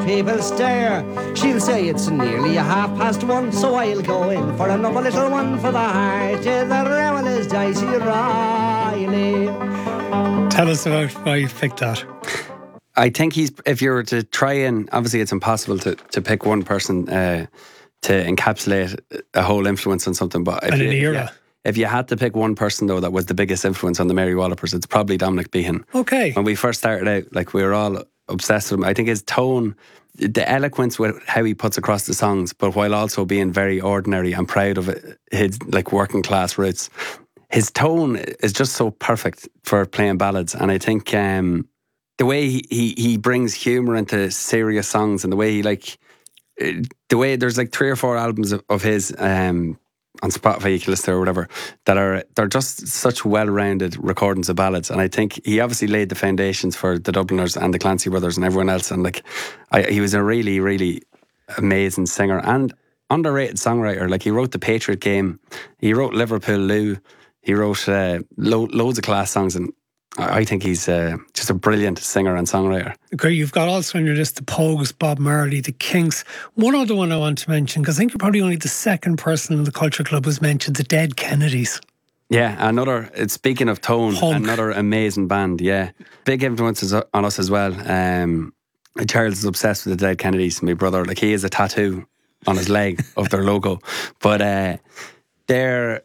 people stare. She'll say it's nearly 1:30, so I'll go in for another little one for the heart. Yeah, the rebel is Dicey Riley. Tell us about why you picked that. I think if you were to try and, obviously it's impossible to pick one person to encapsulate a whole influence on something, but an era. If you had to pick one person though that was the biggest influence on the Mary Wallopers, it's probably Dominic Behan. Okay. When we first started out, like, we were all obsessed with him. I think his tone, the eloquence with how he puts across the songs, but while also being very ordinary and proud of his like working class roots. His tone is just so perfect for playing ballads, and I think the way he brings humour into serious songs, and the way there's like 3 or 4 albums of his on Spotify you can listen to or whatever they're just such well-rounded recordings of ballads, and I think he obviously laid the foundations for the Dubliners and the Clancy Brothers and everyone else, and he was a really, really amazing singer and underrated songwriter. Like, he wrote The Patriot Game, he wrote Liverpool Lou, he wrote loads of class songs, and I think he's just a brilliant singer and songwriter. Great. You've got also on your list the Pogues, Bob Marley, the Kinks. One other one I want to mention, because I think you're probably only the second person in the Culture Club who's mentioned the Dead Kennedys. Yeah, speaking of tone, another amazing band, yeah. Big influences on us as well. Charles is obsessed with the Dead Kennedys, my brother. Like, he has a tattoo on his leg of their logo. But they're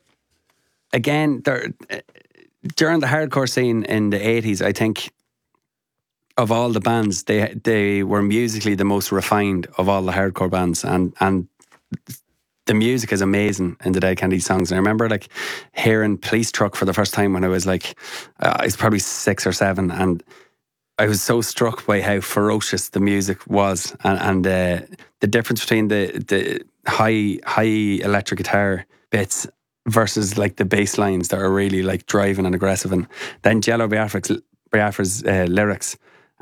during the hardcore scene in the 80s, I think of all the bands, they were musically the most refined of all the hardcore bands, and the music is amazing in the Dead Kennedy songs. And I remember like hearing Police Truck for the first time when I was like I was probably 6 or 7, and I was so struck by how ferocious the music was, and the difference between the high electric guitar bits versus like the bass lines that are really like driving and aggressive. And then Jello Biafra's lyrics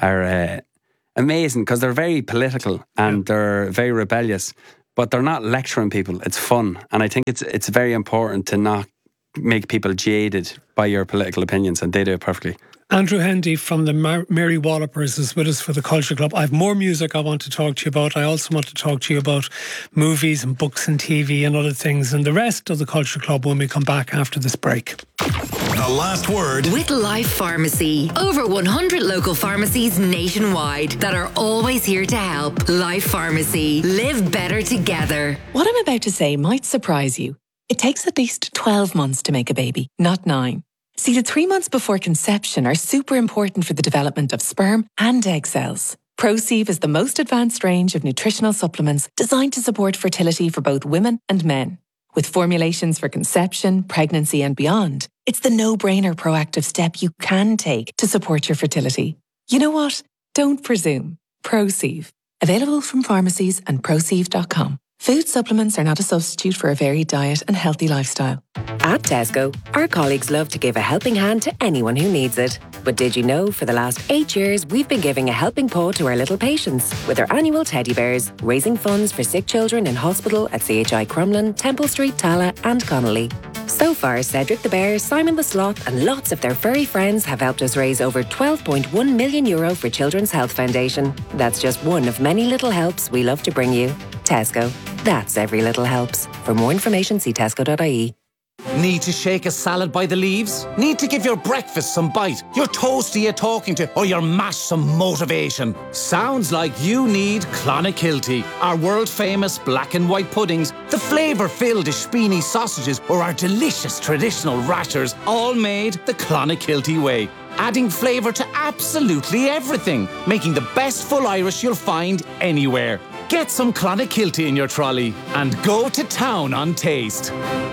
are amazing, because they're very political and they're very rebellious, but they're not lecturing people. It's fun, and I think it's very important to not make people jaded by your political opinions, and they do it perfectly. Andrew Hendy from the Mary Wallopers is with us for the Culture Club. I have more music I want to talk to you about. I also want to talk to you about movies and books and TV and other things, and the rest of the Culture Club when we come back after this break. The last word with Life Pharmacy. Over 100 local pharmacies nationwide that are always here to help. Life Pharmacy. Live better together. What I'm about to say might surprise you. It takes at least 12 months to make a baby, not 9. See, the 3 months before conception are super important for the development of sperm and egg cells. ProSieve is the most advanced range of nutritional supplements designed to support fertility for both women and men. With formulations for conception, pregnancy and beyond, it's the no-brainer proactive step you can take to support your fertility. You know what? Don't presume. ProSieve. Available from pharmacies and ProSieve.com. Food supplements are not a substitute for a varied diet and healthy lifestyle. At Tesco, our colleagues love to give a helping hand to anyone who needs it. But did you know for the last 8 years we've been giving a helping paw to our little patients with our annual teddy bears, raising funds for sick children in hospital at CHI Crumlin, Temple Street, Tala and Connolly. So far, Cedric the Bear, Simon the Sloth and lots of their furry friends have helped us raise over €12.1 million for Children's Health Foundation. That's just one of many little helps we love to bring you. Tesco. That's every little helps. For more information, see tesco.ie. Need to shake a salad by the leaves? Need to give your breakfast some bite? Your toastie you're talking to? Or your mash some motivation? Sounds like you need Clonakilty. Our world-famous black and white puddings, the flavour-filled Ishpini sausages, or our delicious traditional rashers, all made the Clonakilty way. Adding flavour to absolutely everything. Making the best full Irish you'll find anywhere. Get some Clonakilty in your trolley and go to town on taste.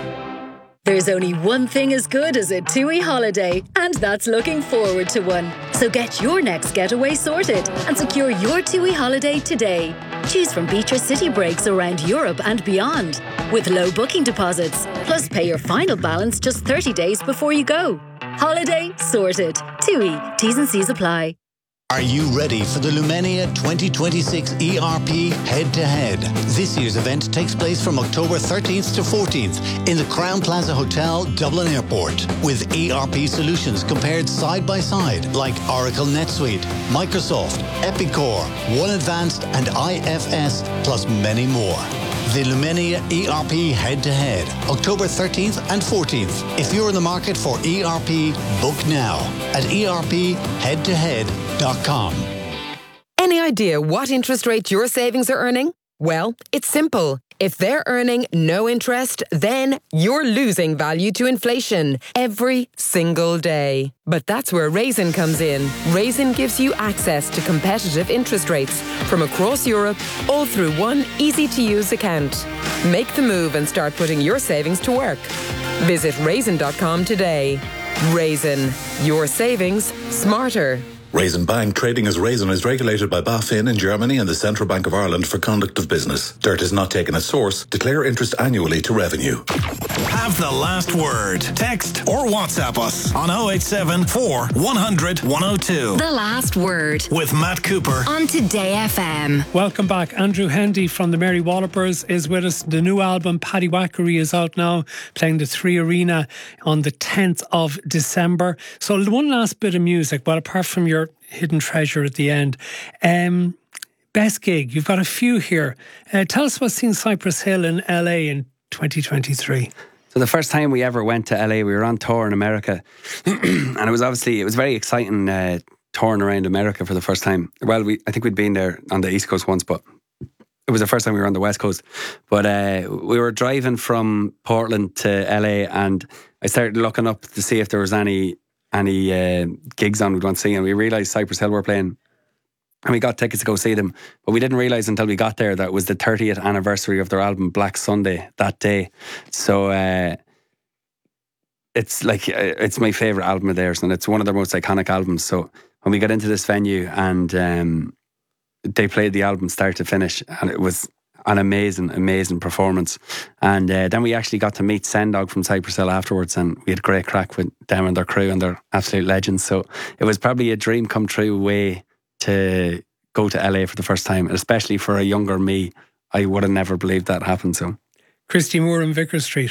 There's only one thing as good as a TUI holiday, and that's looking forward to one. So get your next getaway sorted and secure your TUI holiday today. Choose from beach or city breaks around Europe and beyond, with low booking deposits. Plus pay your final balance just 30 days before you go. Holiday sorted. TUI. T's and C's apply. Are you ready for the Lumenia 2026 ERP Head-to-Head? This year's event takes place from October 13th to 14th in the Crown Plaza Hotel, Dublin Airport, with ERP solutions compared side by side like Oracle NetSuite, Microsoft, Epicor, One Advanced and IFS, plus many more. The Lumenia ERP Head-to-Head, October 13th and 14th. If you're in the market for ERP, book now at erpheadtohead.com. Any idea what interest rate your savings are earning? Well, it's simple. If they're earning no interest, then you're losing value to inflation every single day. But that's where Raisin comes in. Raisin gives you access to competitive interest rates from across Europe, all through one easy-to-use account. Make the move and start putting your savings to work. Visit raisin.com today. Raisin, your savings smarter. Raisin Bank trading as Raisin is regulated by BaFin in Germany and the Central Bank of Ireland for conduct of business. Dirt is not taken at source. Declare interest annually to revenue. Have the last word. Text or WhatsApp us on 087 4 100 102. The Last Word With Matt Cooper on Today FM. Welcome back. Andrew Hendy from the Mary Wallopers is with us. The new album Paddy Wackery is out now, playing the 3 Arena on the 10th of December. So one last bit of music, but apart from your hidden treasure at the end, best gig, you've got a few here. Tell us what's seen Cypress Hill in LA in 2023. So the first time we ever went to LA, we were on tour in America, and it was very exciting touring around America for the first time. Well, I think we'd been there on the East Coast once, but it was the first time we were on the West Coast. But we were driving from Portland to LA, and I started looking up to see if there was any gigs on we'd want to see, and we realised Cypress Hill were playing, and we got tickets to go see them. But we didn't realise until we got there that it was the 30th anniversary of their album Black Sunday that day. So it's my favourite album of theirs, and it's one of their most iconic albums. So when we got into this venue and they played the album start to finish, and it was an amazing performance. And then we actually got to meet Sendog from Cypress Hill afterwards, and we had great crack with them and their crew, and they're absolute legends. So it was probably a dream come true way to go to LA for the first time, especially for a younger me. I would have never believed that happened. So Christy Moore in Vicar Street.